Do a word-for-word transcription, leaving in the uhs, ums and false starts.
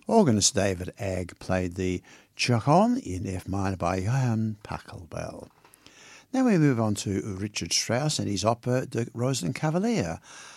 Organist David Agg played the Chaconne in F minor by Johann Pachelbel. Now we move on to Richard Strauss and his opera Der Rosenkavalier,